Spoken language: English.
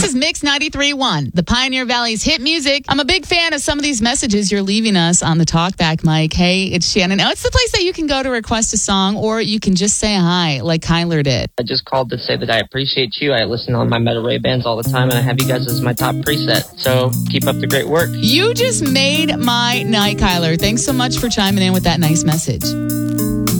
This is Mix 93.1, the Pioneer Valley's hit music. I'm a big fan of some of these messages you're leaving us on the talkback mic. Hey, it's Shannon. Now, it's the place that you can go to request a song, or you can just say hi like Kyler did. I just called to say that I appreciate you. I listen on my Metal Ray bands all the time, and I have you guys as my top preset. So keep up the great work. You just made my night, Kyler. Thanks so much for chiming in with that nice message.